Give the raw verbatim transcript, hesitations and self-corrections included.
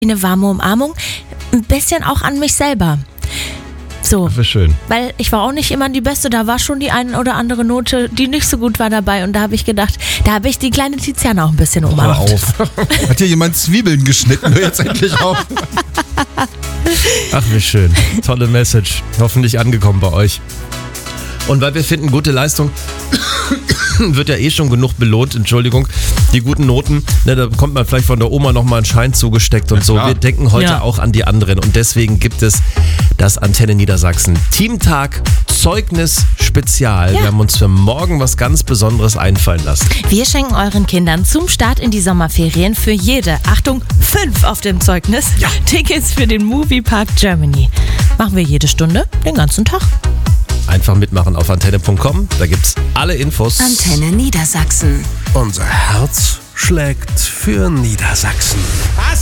eine warme Umarmung, ein bisschen auch an mich selber. So, Das ist schön. weil ich war auch nicht immer die Beste, da war schon die eine oder andere Note, die nicht so gut war dabei und da habe ich gedacht, da habe ich die kleine Tiziana auch ein bisschen Hör umarmt. auf. Hat hier jemand Zwiebeln geschnitten? Hör jetzt endlich auf. Ach, wie schön. Tolle Message. Hoffentlich angekommen bei euch. Und weil wir finden, gute Leistung wird ja eh schon genug belohnt, Entschuldigung. Die guten Noten, ne, da bekommt man vielleicht von der Oma nochmal einen Schein zugesteckt und Ja, so. klar. Wir denken heute Ja. auch an die anderen und deswegen gibt es das Antenne Niedersachsen Teamtag Zeugnis Spezial. Ja. Wir haben uns für morgen was ganz Besonderes einfallen lassen. Wir schenken euren Kindern zum Start in die Sommerferien für jede, Achtung, fünf auf dem Zeugnis, Ja. Tickets für den Moviepark Germany. Machen wir jede Stunde, den ganzen Tag. Einfach mitmachen auf antenne punkt com, da gibt's alle Infos. Antenne Niedersachsen. Unser Herz schlägt für Niedersachsen.